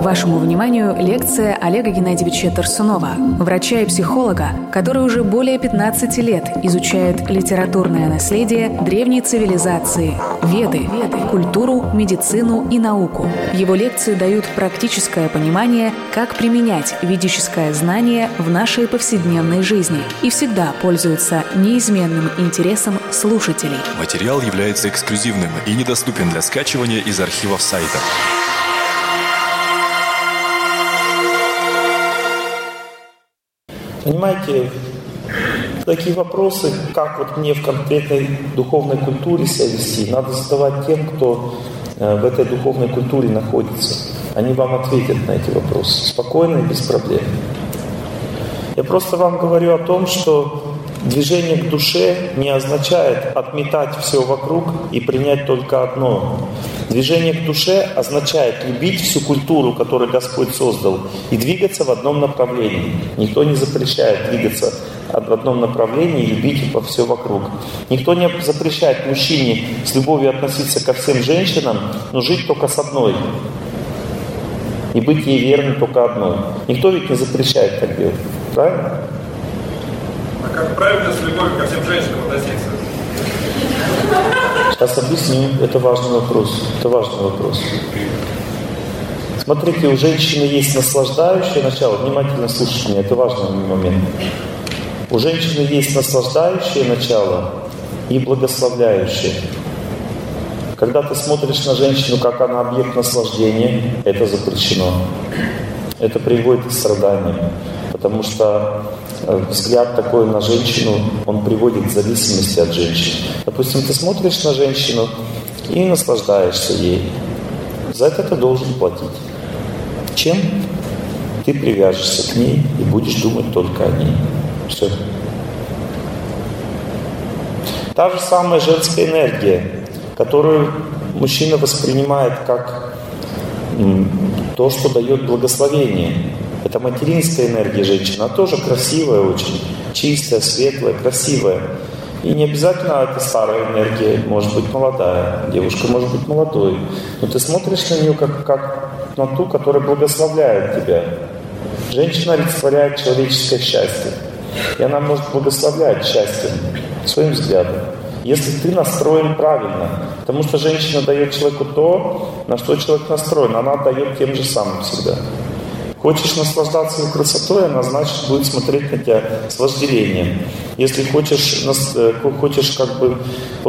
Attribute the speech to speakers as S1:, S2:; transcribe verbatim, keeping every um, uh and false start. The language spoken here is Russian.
S1: Вашему вниманию лекция Олега Геннадьевича Тарсунова, врача и психолога, который уже более пятнадцати лет изучает литературное наследие древней цивилизации, веды, культуру, медицину и науку. Его лекции дают практическое понимание, как применять ведическое знание в нашей повседневной жизни и всегда пользуются неизменным интересом слушателей.
S2: Материал является эксклюзивным и недоступен для скачивания из архивов сайта.
S3: Понимаете, такие вопросы, как вот мне в конкретной духовной культуре себя вести, надо задавать тем, кто в этой духовной культуре находится. Они вам ответят на эти вопросы спокойно и без проблем. Я просто вам говорю о том, что движение к душе не означает отметать все вокруг и принять только одно. Движение к душе означает любить всю культуру, которую Господь создал, и двигаться в одном направлении. Никто не запрещает двигаться в одном направлении и любить все вокруг. Никто не запрещает мужчине с любовью относиться ко всем женщинам, но жить только с одной. И быть ей верным только одной. Никто ведь не запрещает так делать. Правильно?
S4: А как правильно с любовью ко всем женщинам относиться?
S3: Сейчас объясню. Это важный вопрос. Это важный вопрос. Смотрите, у женщины есть наслаждающее начало. Внимательно слушайте меня, это важный момент. У женщины есть наслаждающее начало и благословляющее. Когда ты смотришь на женщину, как она объект наслаждения, это запрещено. Это приводит к страданиям. Потому что взгляд такой на женщину, он приводит к зависимости от женщины. Допустим, ты смотришь на женщину и наслаждаешься ей. За это ты должен платить. Чем? Ты привяжешься к ней и будешь думать только о ней. Все. Та же самая женская энергия, которую мужчина воспринимает как то, что дает благословение. Это материнская энергия женщины, она тоже красивая очень, чистая, светлая, красивая. И не обязательно это старая энергия, может быть молодая, девушка может быть молодой. Но ты смотришь на нее как, как на ту, которая благословляет тебя. Женщина олицетворяет человеческое счастье. И она может благословлять счастьем своим взглядом, если ты настроен правильно. Потому что женщина дает человеку то, на что человек настроен. Она дает тем же самым всегда. Хочешь наслаждаться ее красотой, она, значит, будет смотреть на тебя с вожделением. Если хочешь, хочешь как бы